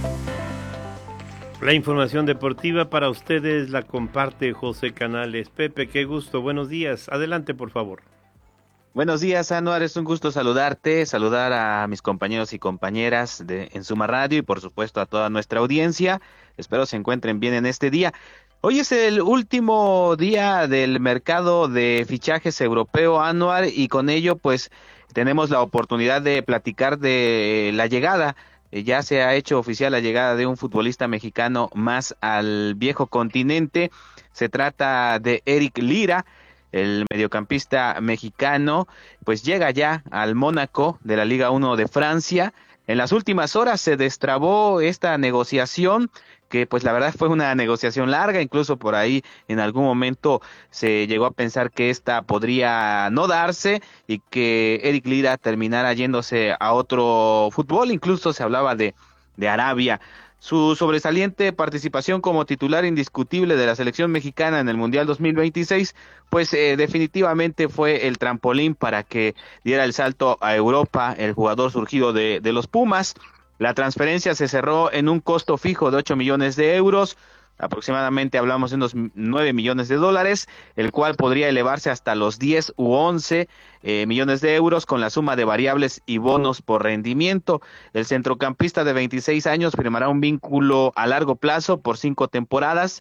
La información deportiva para ustedes la comparte José Canales. Pepe, qué gusto, buenos días. Adelante, por favor. Buenos días, Anuar, es un gusto saludarte, saludar a mis compañeros y compañeras de En Suma Radio y por supuesto a toda nuestra audiencia. Espero se encuentren bien en este día. Hoy es el último día del mercado de fichajes europeo, Anuar, y con ello pues tenemos la oportunidad de platicar de la llegada. Ya se ha hecho oficial la llegada de un futbolista mexicano más al viejo continente. Se trata de Eric Lira. El mediocampista mexicano pues llega ya al Mónaco de la Liga 1 de Francia. En las últimas horas se destrabó esta negociación, que pues la verdad fue una negociación larga, incluso por ahí en algún momento se llegó a pensar que esta podría no darse y que Eric Lira terminara yéndose a otro fútbol, incluso se hablaba de Arabia. Su sobresaliente participación como titular indiscutible de la selección mexicana en el Mundial 2026, pues definitivamente fue el trampolín para que diera el salto a Europa, el jugador surgido de los Pumas. La transferencia se cerró en un costo fijo de 8 millones de euros, aproximadamente hablamos de unos 9 millones de dólares, el cual podría elevarse hasta los 10 u 11 millones de euros con la suma de variables y bonos por rendimiento. El centrocampista de 26 años firmará un vínculo a largo plazo por 5 temporadas.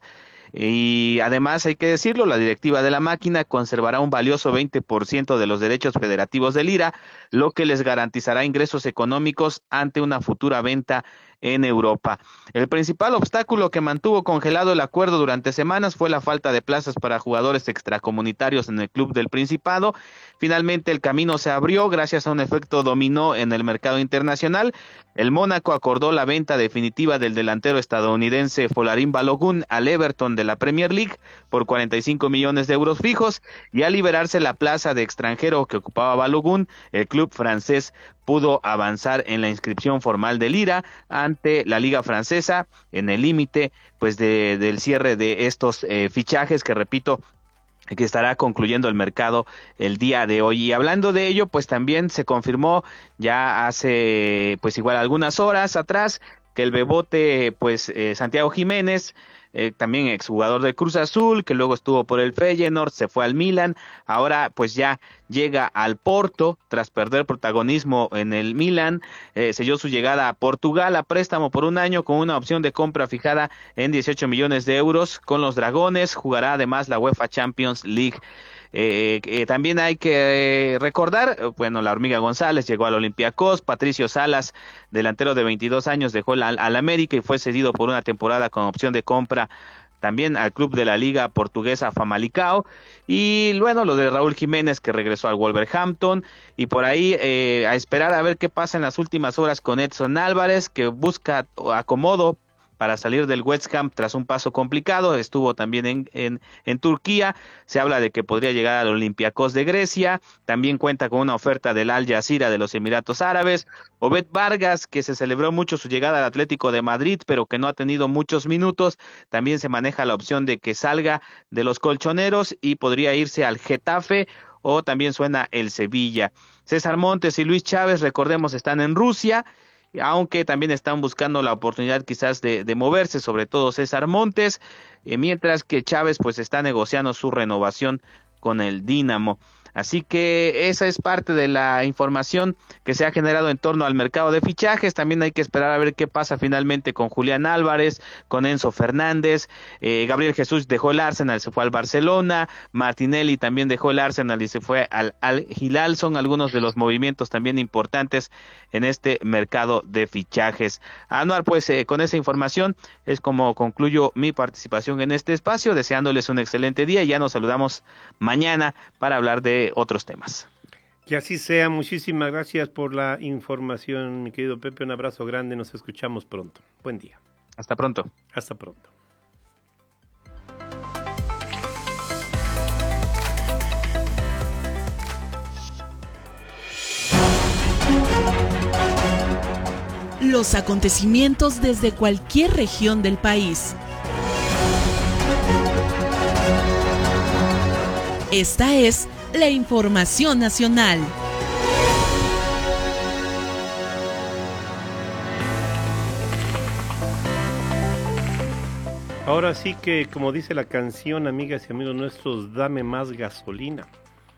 Y además hay que decirlo, la directiva de la máquina conservará un valioso 20% de los derechos federativos de Lira, lo que les garantizará ingresos económicos ante una futura venta en Europa. El principal obstáculo que mantuvo congelado el acuerdo durante semanas fue la falta de plazas para jugadores extracomunitarios en el club del Principado. Finalmente el camino se abrió gracias a un efecto dominó en el mercado internacional. El Mónaco acordó la venta definitiva del delantero estadounidense Folarin Balogun al Everton de la Premier League por 45 millones de euros fijos, y al liberarse la plaza de extranjero que ocupaba Balogun, el club francés pudo avanzar en la inscripción formal de Lira ante la Liga Francesa en el límite pues del cierre de estos fichajes que, repito, que estará concluyendo el mercado el día de hoy. Y hablando de ello, pues también se confirmó ya hace pues igual algunas horas atrás que el bebote pues Santiago Jiménez, también exjugador de Cruz Azul, que luego estuvo por el Feyenoord, se fue al Milan, ahora pues ya llega al Porto tras perder protagonismo en el Milan, selló su llegada a Portugal a préstamo por un año con una opción de compra fijada en 18 millones de euros con los Dragones, jugará además la UEFA Champions League. También hay que recordar, bueno, la Hormiga González llegó al Olympiacos, Patricio Salas, delantero de 22 años, dejó al América y fue cedido por una temporada con opción de compra también al club de la liga portuguesa Famalicão, y bueno, lo de Raúl Jiménez, que regresó al Wolverhampton, y por ahí a esperar a ver qué pasa en las últimas horas con Edson Álvarez, que busca acomodo para salir del West Ham tras un paso complicado. Estuvo también en Turquía, se habla de que podría llegar al Olympiacos de Grecia, también cuenta con una oferta del Al Jazeera de los Emiratos Árabes. Obed Vargas, que se celebró mucho su llegada al Atlético de Madrid, pero que no ha tenido muchos minutos, también se maneja la opción de que salga de los colchoneros y podría irse al Getafe, o también suena el Sevilla. César Montes y Luis Chávez, recordemos, están en Rusia, aunque también están buscando la oportunidad quizás de moverse, sobre todo César Montes, mientras que Chávez pues está negociando su renovación con el Dinamo. Así que esa es parte de la información que se ha generado en torno al mercado de fichajes. También hay que esperar a ver qué pasa finalmente con Julián Álvarez, con Enzo Fernández. Gabriel Jesús dejó el Arsenal, se fue al Barcelona. Martinelli también dejó el Arsenal y se fue al Hilal. Son algunos de los movimientos también importantes en este mercado de fichajes. Anuar, pues con esa información es como concluyo mi participación en este espacio, deseándoles un excelente día, y ya nos saludamos mañana para hablar de otros temas. Que así sea. Muchísimas gracias por la información, mi querido Pepe. Un abrazo grande, nos escuchamos pronto. Buen día. Hasta pronto. Hasta pronto. Los acontecimientos desde cualquier región del país. Esta es la información nacional. Ahora sí que, como dice la canción, amigas y amigos nuestros, dame más gasolina.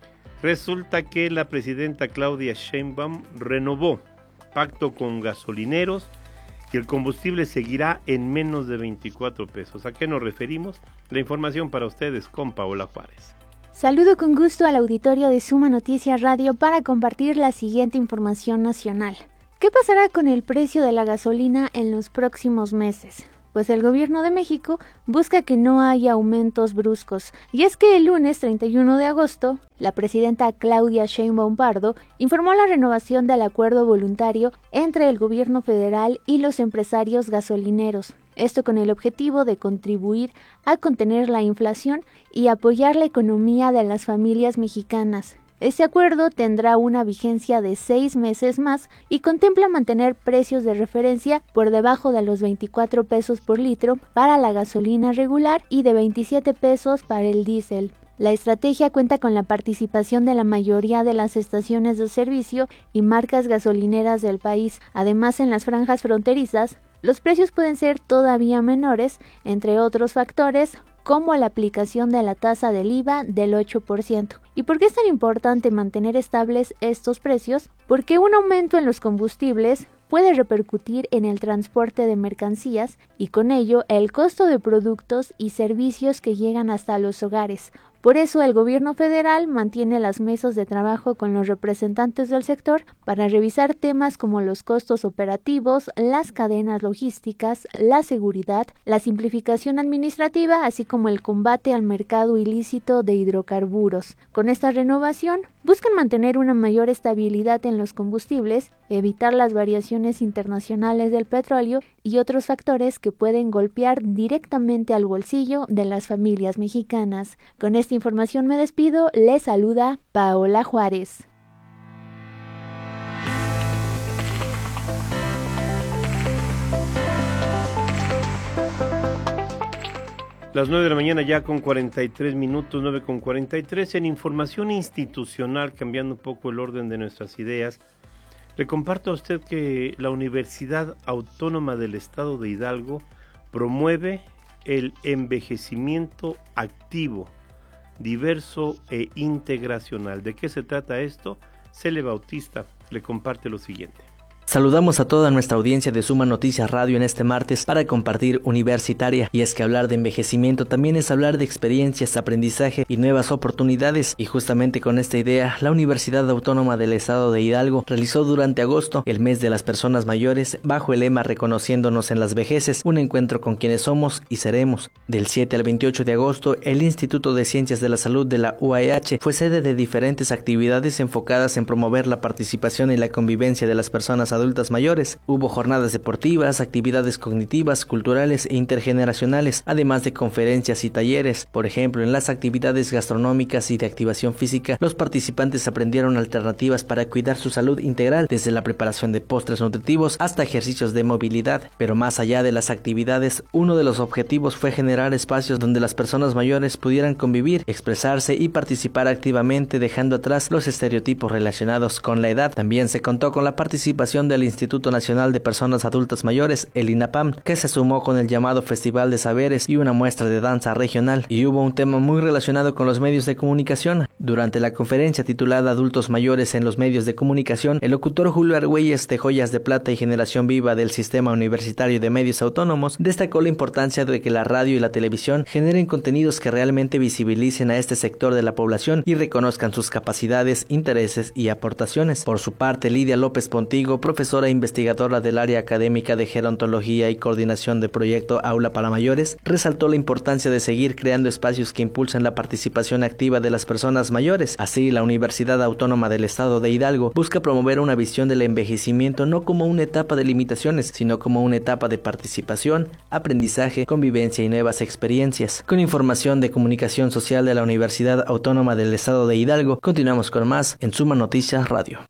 Resulta que la presidenta Claudia Sheinbaum renovó pacto con gasolineros y el combustible seguirá en menos de 24 pesos. ¿A qué nos referimos? La información para ustedes con Paola Juárez. Saludo con gusto al auditorio de Suma Noticias Radio para compartir la siguiente información nacional. ¿Qué pasará con el precio de la gasolina en los próximos meses? Pues el gobierno de México busca que no haya aumentos bruscos. Y es que el lunes 31 de agosto, la presidenta Claudia Sheinbaum Pardo informó la renovación del acuerdo voluntario entre el gobierno federal y los empresarios gasolineros. Esto con el objetivo de contribuir a contener la inflación y apoyar la economía de las familias mexicanas. Este acuerdo tendrá una vigencia de 6 meses más y contempla mantener precios de referencia por debajo de los 24 pesos por litro para la gasolina regular y de 27 pesos para el diésel. La estrategia cuenta con la participación de la mayoría de las estaciones de servicio y marcas gasolineras del país. Además, en las franjas fronterizas, los precios pueden ser todavía menores, entre otros factores, como la aplicación de la tasa del IVA del 8%. ¿Y por qué es tan importante mantener estables estos precios? Porque un aumento en los combustibles puede repercutir en el transporte de mercancías y con ello el costo de productos y servicios que llegan hasta los hogares. Por eso el gobierno federal mantiene las mesas de trabajo con los representantes del sector para revisar temas como los costos operativos, las cadenas logísticas, la seguridad, la simplificación administrativa, así como el combate al mercado ilícito de hidrocarburos. Con esta renovación, buscan mantener una mayor estabilidad en los combustibles, evitar las variaciones internacionales del petróleo y otros factores que pueden golpear directamente al bolsillo de las familias mexicanas. Con esta información me despido, les saluda Paola Juárez. Las 9 de la mañana ya con 43 minutos, 9 con 43. En información institucional, cambiando un poco el orden de nuestras ideas, le comparto a usted que la Universidad Autónoma del Estado de Hidalgo promueve el envejecimiento activo, diverso e integracional. ¿De qué se trata esto? Cele Bautista le comparte lo siguiente. Saludamos a toda nuestra audiencia de Suma Noticias Radio en este martes para compartir Universitaria. Y es que hablar de envejecimiento también es hablar de experiencias, aprendizaje y nuevas oportunidades. Y justamente con esta idea, la Universidad Autónoma del Estado de Hidalgo realizó durante agosto el mes de las personas mayores bajo el lema Reconociéndonos en las vejeces, un encuentro con quienes somos y seremos. Del 7 al 28 de agosto, el Instituto de Ciencias de la Salud de la UAH fue sede de diferentes actividades enfocadas en promover la participación y la convivencia de las personas adultas mayores. Hubo jornadas deportivas, actividades cognitivas, culturales e intergeneracionales, además de conferencias y talleres. Por ejemplo, en las actividades gastronómicas y de activación física, los participantes aprendieron alternativas para cuidar su salud integral, desde la preparación de postres nutritivos hasta ejercicios de movilidad. Pero más allá de las actividades, uno de los objetivos fue generar espacios donde las personas mayores pudieran convivir, expresarse y participar activamente, dejando atrás los estereotipos relacionados con la edad. También se contó con la participación del Instituto Nacional de Personas Adultas Mayores, el INAPAM, que se sumó con el llamado Festival de Saberes y una muestra de danza regional. Y hubo un tema muy relacionado con los medios de comunicación. Durante la conferencia titulada Adultos Mayores en los Medios de Comunicación, el locutor Julio Argüelles, de Joyas de Plata y Generación Viva del Sistema Universitario de Medios Autónomos, destacó la importancia de que la radio y la televisión generen contenidos que realmente visibilicen a este sector de la población y reconozcan sus capacidades, intereses y aportaciones. Por su parte, Lidia López Pontigo, profesora e investigadora del área académica de gerontología y coordinación de proyecto Aula para Mayores, resaltó la importancia de seguir creando espacios que impulsen la participación activa de las personas mayores. Así, la Universidad Autónoma del Estado de Hidalgo busca promover una visión del envejecimiento no como una etapa de limitaciones, sino como una etapa de participación, aprendizaje, convivencia y nuevas experiencias. Con información de comunicación social de la Universidad Autónoma del Estado de Hidalgo, continuamos con más en Suma Noticias Radio.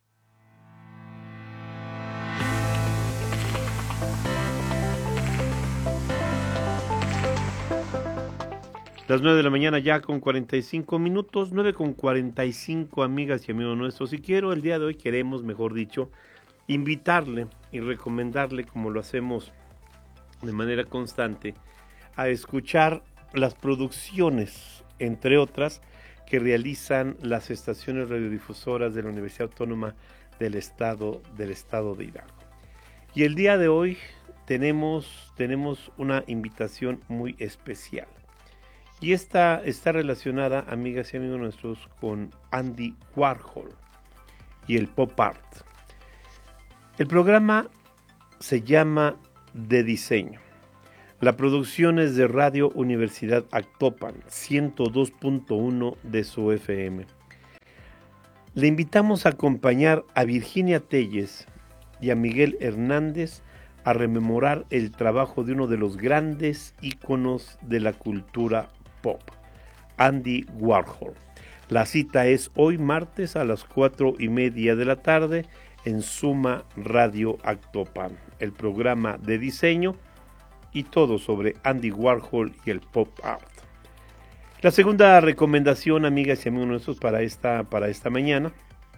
Las 9 de la mañana ya con 45 minutos, 9 con 45, amigas y amigos nuestros. Y el día de hoy queremos, mejor dicho, invitarle y recomendarle, como lo hacemos de manera constante, a escuchar las producciones, entre otras, que realizan las estaciones radiodifusoras de la Universidad Autónoma del Estado de Hidalgo. Y el día de hoy tenemos una invitación muy especial. Y esta está relacionada, amigas y amigos nuestros, con Andy Warhol y el pop art. El programa se llama De Diseño. La producción es de Radio Universidad Actopan, 102.1 de su FM. Le invitamos a acompañar a Virginia Telles y a Miguel Hernández a rememorar el trabajo de uno de los grandes íconos de la cultura pop, Andy Warhol. La cita es hoy martes a las 4:30 de la tarde en Suma Radio Actopan, el programa de diseño y todo sobre Andy Warhol y el pop art. La segunda recomendación, amigas y amigos nuestros, para esta mañana,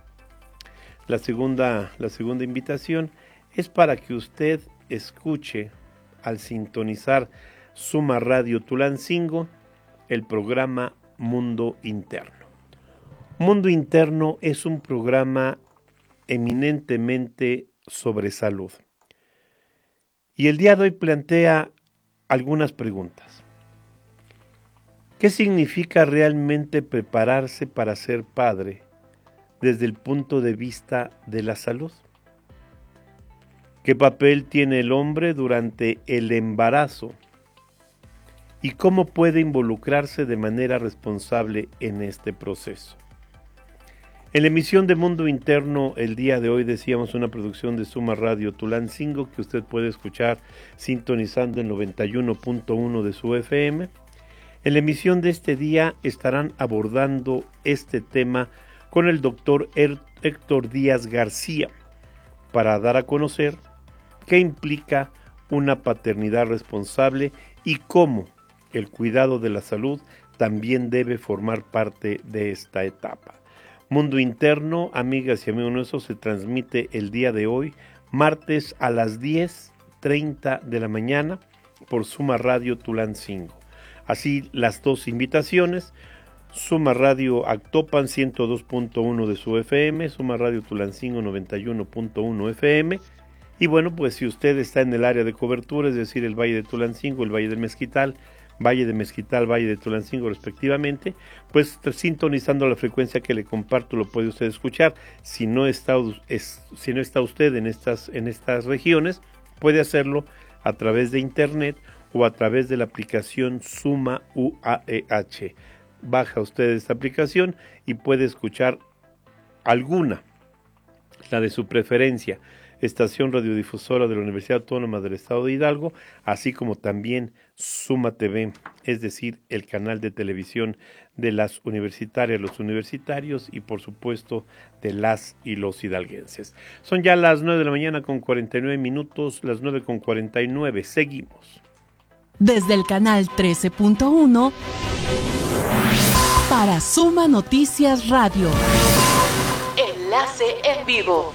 la segunda invitación es para que usted escuche al sintonizar Suma Radio Tulancingo el programa Mundo Interno. Mundo Interno es un programa eminentemente sobre salud. Y el día de hoy plantea algunas preguntas. ¿Qué significa realmente prepararse para ser padre desde el punto de vista de la salud? ¿Qué papel tiene el hombre durante el embarazo? ¿Y cómo puede involucrarse de manera responsable en este proceso? En la emisión de Mundo Interno, el día de hoy decíamos una producción de Suma Radio Tulancingo que usted puede escuchar sintonizando en 91.1 de su FM. En la emisión de este día estarán abordando este tema con el doctor Héctor Díaz García para dar a conocer qué implica una paternidad responsable y cómo el cuidado de la salud también debe formar parte de esta etapa. Mundo Interno, amigas y amigos nuestros, se transmite el día de hoy, martes a las 10:30 de la mañana por Suma Radio Tulancingo. Así las dos invitaciones, Suma Radio Actopan 102.1 de su FM, Suma Radio Tulancingo 91.1 FM. Y bueno, pues si usted está en el área de cobertura, es decir, el Valle de Tulancingo, el Valle del Mezquital, Valle de Mezquital, Valle de Tulancingo respectivamente, pues sintonizando la frecuencia que le comparto lo puede usted escuchar. Si no está usted en estas regiones, puede hacerlo a través de internet o a través de la aplicación Suma UAEH. Baja usted esta aplicación y puede escuchar alguna, la de su preferencia, estación radiodifusora de la Universidad Autónoma del Estado de Hidalgo, así como también Suma TV, es decir, el canal de televisión de las universitarias, los universitarios y por supuesto de las y los hidalguenses. Son ya las 9 de la mañana con 49 minutos, las 9 con 49, seguimos. Desde el canal 13.1 para Suma Noticias Radio. Enlace en vivo.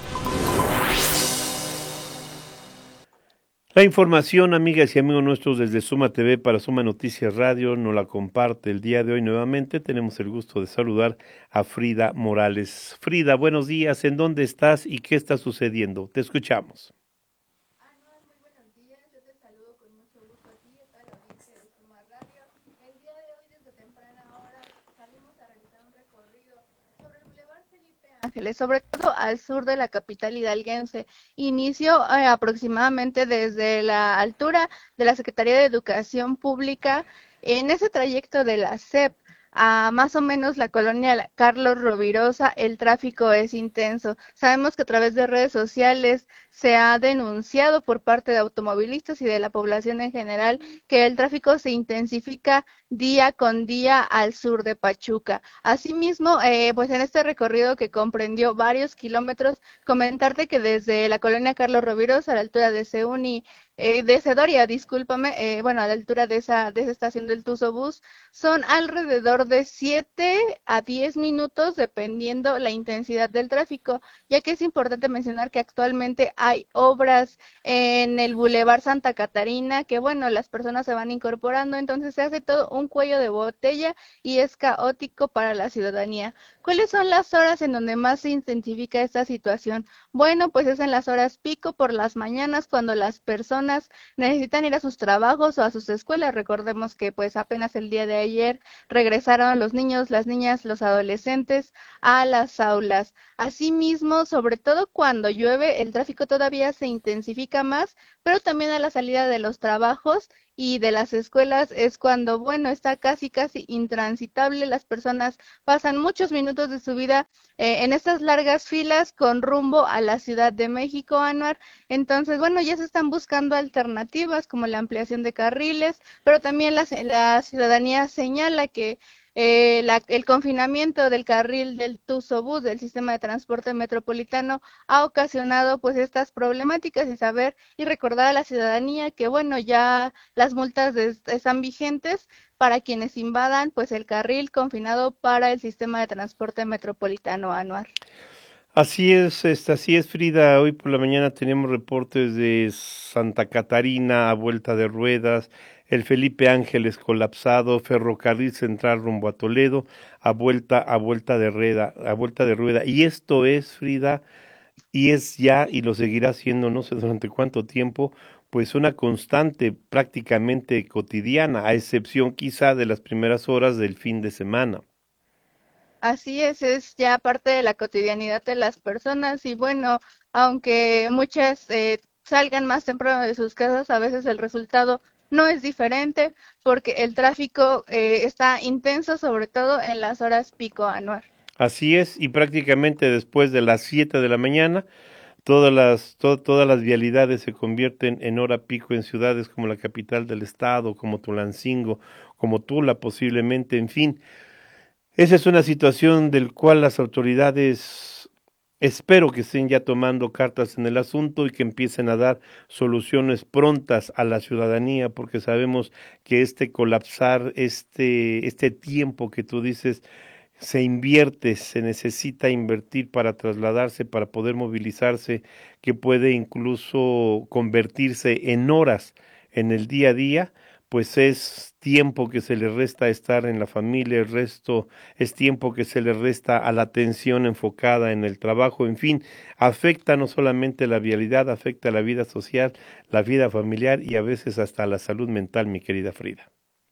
La información, amigas y amigos nuestros, desde Suma TV para Suma Noticias Radio, nos la comparte el día de hoy nuevamente. Tenemos el gusto de saludar a Frida Morales. Frida, buenos días. ¿En dónde estás y qué está sucediendo? Te escuchamos. Muy buenos días. Yo te saludo con mucho gusto aquí a toda la audiencia de Suma Radio. El día de hoy, desde temprana hora, salimos a realizar un recorrido sobre el Boulevard Felipe Ángeles, sobre todo al sur de la capital hidalguense. Inició aproximadamente desde la altura de la Secretaría de Educación Pública, en ese trayecto de la SEP a más o menos la colonia Carlos Rovirosa. El tráfico es intenso. Sabemos que a través de redes sociales se ha denunciado por parte de automovilistas y de la población en general que el tráfico se intensifica día con día al sur de Pachuca. Asimismo, pues en este recorrido que comprendió varios kilómetros, comentarte que desde la colonia Carlos Rovirosa a la altura de Seuni, de Cedoria, discúlpame, a la altura de esa estación del Tuzobús, son alrededor de 7 a 10 minutos dependiendo la intensidad del tráfico, ya que es importante mencionar que actualmente hay obras en el Boulevard Santa Catarina, que bueno, las personas se van incorporando, entonces se hace todo un cuello de botella y es caótico para la ciudadanía. ¿Cuáles son las horas en donde más se intensifica esta situación? Bueno, pues es en las horas pico por las mañanas cuando las personas necesitan ir a sus trabajos o a sus escuelas. Recordemos que pues apenas el día de ayer regresaron los niños, las niñas, los adolescentes a las aulas. Asimismo, sobre todo cuando llueve, el tráfico todavía se intensifica más, pero también a la salida de los trabajos y de las escuelas es cuando, bueno, está casi intransitable. Las personas pasan muchos minutos de su vida en estas largas filas con rumbo a la Ciudad de México, Anuar. Entonces, bueno, ya se están buscando alternativas como la ampliación de carriles, pero también la ciudadanía señala que el confinamiento del carril del Tusobús del sistema de transporte metropolitano ha ocasionado pues estas problemáticas y saber y recordar a la ciudadanía que bueno, ya las multas están vigentes para quienes invadan pues el carril confinado para el sistema de transporte metropolitano, Anuar. Así es, Frida. Hoy por la mañana tenemos reportes de Santa Catarina a vuelta de ruedas, el Felipe Ángeles colapsado, Ferrocarril Central rumbo a Toledo a vuelta de rueda. Y esto es, Frida, y es ya y lo seguirá siendo, no sé durante cuánto tiempo, pues una constante prácticamente cotidiana, a excepción quizá de las primeras horas del fin de semana. Así es ya parte de la cotidianidad de las personas y bueno, aunque muchas salgan más temprano de sus casas, a veces el resultado no es diferente porque el tráfico está intenso, sobre todo en las horas pico, Anuar. Así es, y prácticamente después de las 7 de la mañana, todas las vialidades se convierten en hora pico en ciudades como la capital del estado, como Tulancingo, como Tula posiblemente, en fin. Esa es una situación del cual las autoridades espero que estén ya tomando cartas en el asunto y que empiecen a dar soluciones prontas a la ciudadanía, porque sabemos que este colapsar, este tiempo que tú dices, se necesita invertir para trasladarse, para poder movilizarse, que puede incluso convertirse en horas en el día a día, pues es tiempo que se le resta a estar en la familia, el resto es tiempo que se le resta a la atención enfocada en el trabajo, en fin, afecta no solamente la vialidad, afecta la vida social, la vida familiar y a veces hasta la salud mental, mi querida Frida.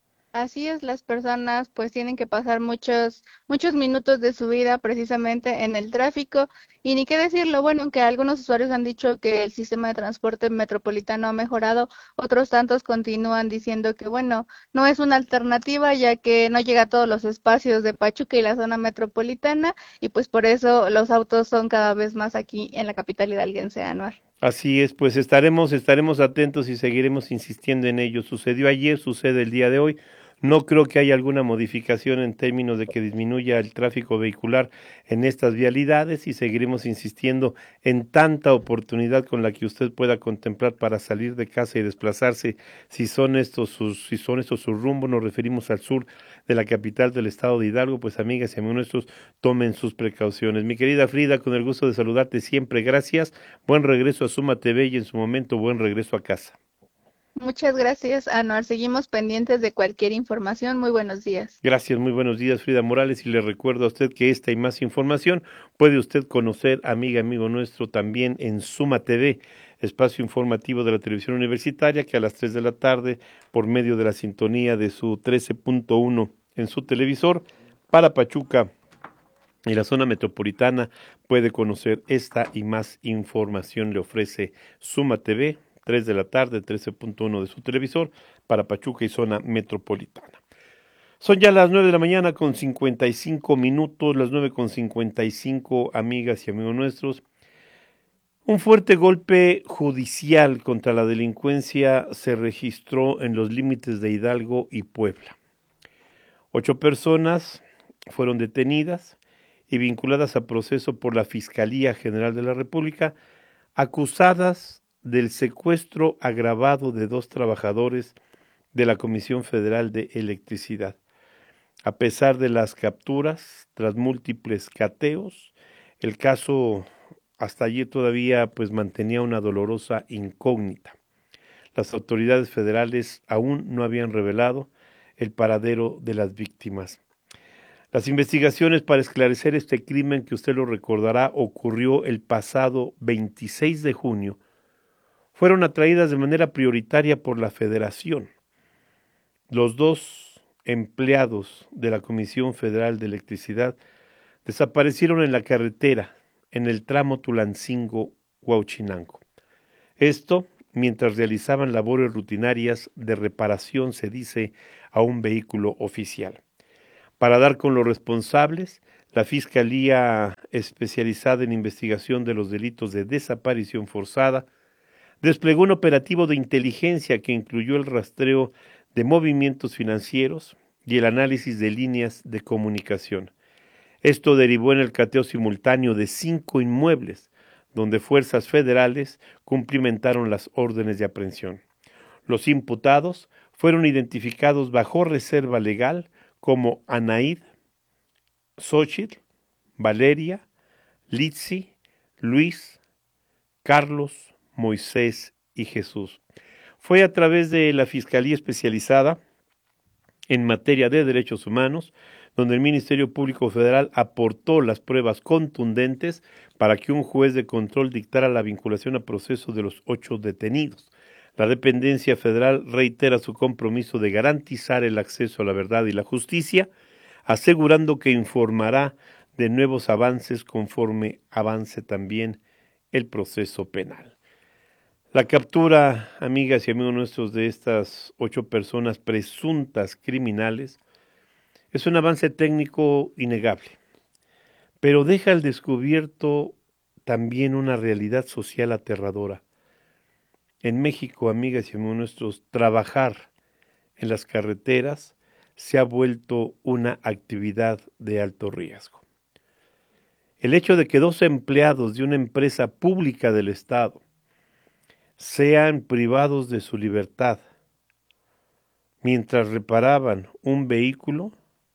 Así es, las personas pues tienen que pasar muchos minutos de su vida precisamente en el tráfico y ni qué decirlo, bueno, aunque algunos usuarios han dicho que el sistema de transporte metropolitano ha mejorado, otros tantos continúan diciendo que bueno, no es una alternativa ya que no llega a todos los espacios de Pachuca y la zona metropolitana y pues por eso los autos son cada vez más aquí en la capital hidalguense, Anuar. Así es, pues estaremos atentos y seguiremos insistiendo en ello. Sucedió ayer, sucede el día de hoy. No creo que haya alguna modificación en términos de que disminuya el tráfico vehicular en estas vialidades y seguiremos insistiendo en tanta oportunidad con la que usted pueda contemplar para salir de casa y desplazarse. Si son estos sus rumbos, nos referimos al sur de la capital del estado de Hidalgo, pues amigas y amigos nuestros, tomen sus precauciones. Mi querida Frida, con el gusto de saludarte siempre, gracias. Buen regreso a Suma TV y en su momento buen regreso a casa. Muchas gracias, Anuar. Seguimos pendientes de cualquier información. Muy buenos días. Gracias, muy buenos días, Frida Morales, y le recuerdo a usted que esta y más información puede usted conocer, amigo nuestro, también en Suma TV, espacio informativo de la televisión universitaria, que a las 3 de la tarde, por medio de la sintonía de su 13.1 en su televisor, para Pachuca y la zona metropolitana, puede conocer esta y más información. Le ofrece Suma TV, 3 de la tarde, 13.1 de su televisor, para Pachuca y zona metropolitana. Son ya las 9 de la mañana con 55 minutos, las 9:55, amigas y amigos nuestros. Un fuerte golpe judicial contra la delincuencia se registró en los límites de Hidalgo y Puebla. 8 personas fueron detenidas y vinculadas a proceso por la Fiscalía General de la República, acusadas del secuestro agravado de 2 trabajadores de la Comisión Federal de Electricidad. A pesar de las capturas, tras múltiples cateos, el caso hasta allí todavía pues mantenía una dolorosa incógnita. Las autoridades federales aún no habían revelado el paradero de las víctimas. Las investigaciones para esclarecer este crimen, que usted lo recordará, ocurrió el pasado 26 de junio, fueron atraídas de manera prioritaria por la Federación. Los 2 empleados de la Comisión Federal de Electricidad desaparecieron en la carretera, en el tramo Tulancingo-Huauchinango. Esto mientras realizaban labores rutinarias de reparación, se dice, a un vehículo oficial. Para dar con los responsables, la Fiscalía Especializada en Investigación de los Delitos de Desaparición Forzada desplegó un operativo de inteligencia que incluyó el rastreo de movimientos financieros y el análisis de líneas de comunicación. Esto derivó en el cateo simultáneo de 5 inmuebles, donde fuerzas federales cumplimentaron las órdenes de aprehensión. Los imputados fueron identificados bajo reserva legal como Anaid, Xochitl, Valeria, Litsi, Luis, Carlos, Moisés y Jesús. Fue a través de la Fiscalía Especializada en materia de derechos humanos, donde el Ministerio Público Federal aportó las pruebas contundentes para que un juez de control dictara la vinculación a proceso de los 8 detenidos. La dependencia federal reitera su compromiso de garantizar el acceso a la verdad y la justicia, asegurando que informará de nuevos avances conforme avance también el proceso penal. La captura, amigas y amigos nuestros, de estas 8 personas presuntas criminales es un avance técnico innegable, pero deja al descubierto también una realidad social aterradora. En México, amigas y amigos nuestros, trabajar en las carreteras se ha vuelto una actividad de alto riesgo. El hecho de que 2 empleados de una empresa pública del Estado sean privados de su libertad mientras reparaban un vehículo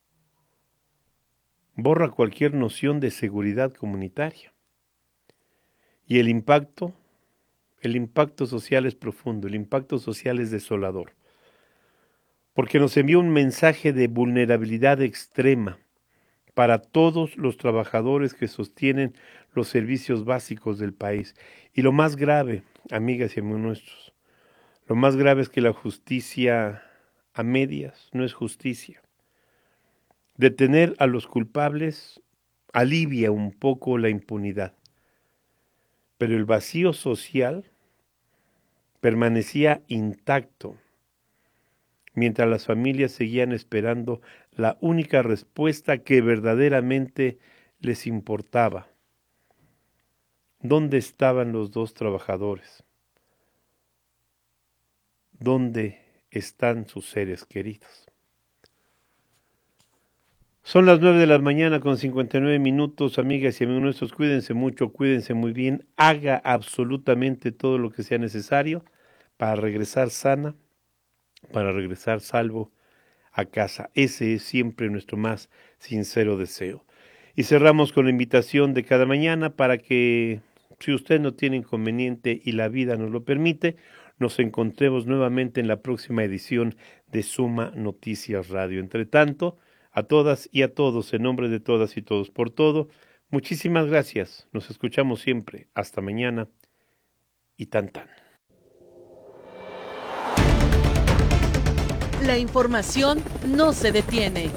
borra cualquier noción de seguridad comunitaria. Y el impacto social es profundo, el impacto social es desolador, porque nos envía un mensaje de vulnerabilidad extrema para todos los trabajadores que sostienen los servicios básicos del país. Y lo más grave, amigas y amigos nuestros, lo más grave es que la justicia a medias no es justicia. Detener a los culpables alivia un poco la impunidad, pero el vacío social permanecía intacto mientras las familias seguían esperando la única respuesta que verdaderamente les importaba. ¿Dónde estaban los 2 trabajadores? ¿Dónde están sus seres queridos? Son las 9 de la mañana con 59 minutos, amigas y amigos nuestros. Cuídense mucho, cuídense muy bien. Haga absolutamente todo lo que sea necesario para regresar sana, para regresar salvo a casa. Ese es siempre nuestro más sincero deseo. Y cerramos con la invitación de cada mañana para que, si usted no tiene inconveniente y la vida nos lo permite, nos encontremos nuevamente en la próxima edición de Suma Noticias Radio. Entre tanto, a todas y a todos, en nombre de todas y todos por todo, muchísimas gracias. Nos escuchamos siempre. Hasta mañana y tan tan. La información no se detiene.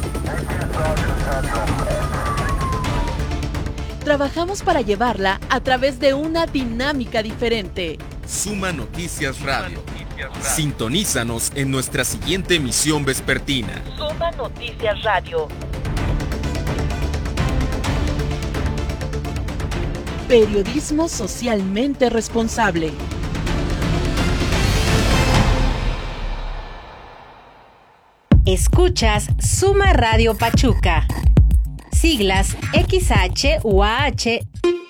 Trabajamos para llevarla a través de una dinámica diferente. Suma Noticias Radio. Sintonízanos en nuestra siguiente emisión vespertina. Suma Noticias Radio. Periodismo socialmente responsable. Escuchas Suma Radio Pachuca. Siglas XH-UAH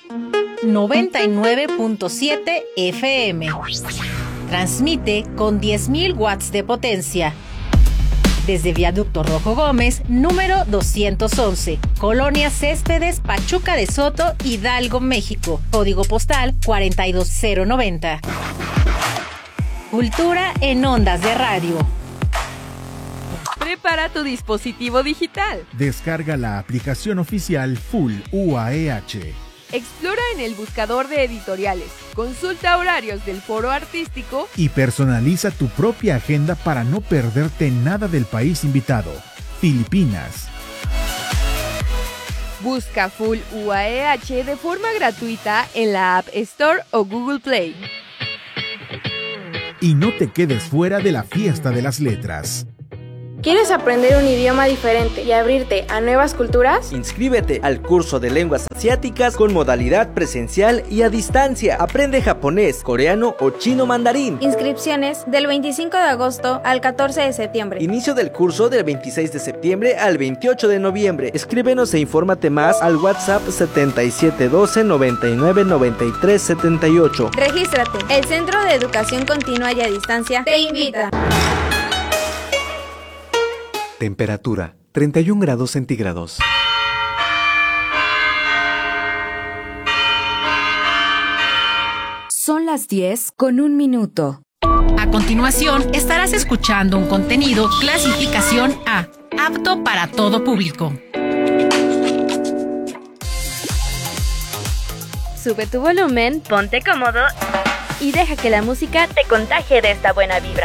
99.7 FM. Transmite con 10.000 watts de potencia. desde Viaducto Rojo Gómez, número 211, Colonia Céspedes, Pachuca de Soto, Hidalgo, México, código postal 42090. Cultura en ondas de radio. Prepara tu dispositivo digital. Descarga la aplicación oficial Full UAEH. Explora en el buscador de editoriales. Consulta horarios del foro artístico. Y personaliza tu propia agenda para no perderte nada del país invitado, Filipinas. Busca Full UAEH de forma gratuita en la App Store o Google Play. Y no te quedes fuera de la fiesta de las letras. ¿Quieres aprender un idioma diferente y abrirte a nuevas culturas? Inscríbete al curso de lenguas asiáticas con modalidad presencial y a distancia. Aprende japonés, coreano o chino mandarín. Inscripciones del 25 de agosto al 14 de septiembre. Inicio del curso del 26 de septiembre al 28 de noviembre. Escríbenos e infórmate más al WhatsApp 7712 99 93 78. Regístrate. El Centro de Educación Continua y a Distancia te invita. Temperatura 31 grados centígrados. Son las 10:01. A continuación, estarás escuchando un contenido clasificación A, apto para todo público. Sube tu volumen, ponte cómodo y deja que la música te contagie de esta buena vibra.